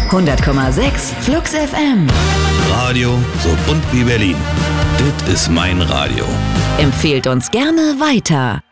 100,6 Flux FM. Radio so bunt wie Berlin. Dit ist mein Radio. Empfehlt uns gerne weiter.